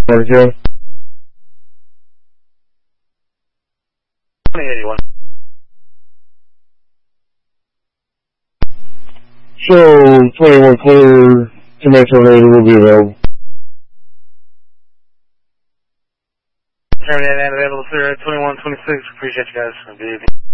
Joe. 2081. Show 21 clear, 2-man Terminator will be available. Terminator and available, sir, at 2126. Appreciate you guys. Good evening.